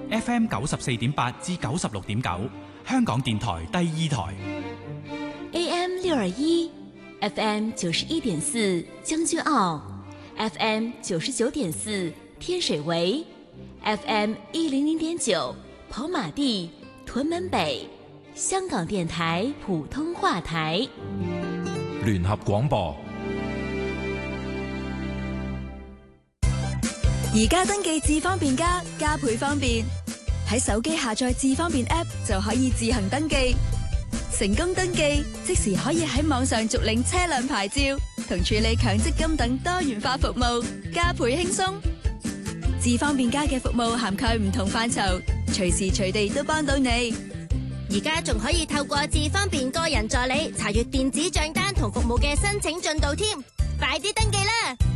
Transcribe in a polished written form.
FM 94.8至96.9，香港電台第2台。 AM 621 FM 91.4將軍澳 FM 99.4天水圍 FM 100.9跑馬地屯門北，香港電台普通話台聯合廣播。 而家登記智方便加倍方便，喺手機下載智方便 App 就可以自行登記，成功登記即時可以喺網上續領車輛牌照同處理強積金等多元化服務，加倍輕鬆。智方便加嘅服務涵蓋唔同範疇，隨時隨地都幫到你。 而家仲可以透過智方便個人助理查閱電子賬單同服務嘅申請進度添，快啲登記啦！